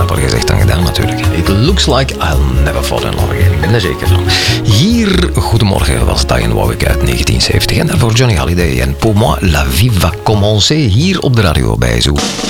rapper gezegd dan gedaan natuurlijk. It looks like I'll never fall in love again. Ik ben er zeker van. Hier, Goedemorgen, was Diane Warwick uit 1970. En daarvoor Johnny Hallyday en Pour moi la vie va commencer hier op de radio bij Zo.